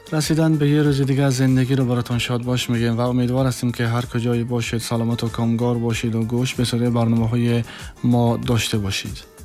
رسیدن به یه روز دیگه از زندگی رو براتون شاد باش میگیم و امیدوار هستیم که هر کجایی باشید سلامت و کامگار باشید و گوش به سری برنامه‌های ما داشته باشید.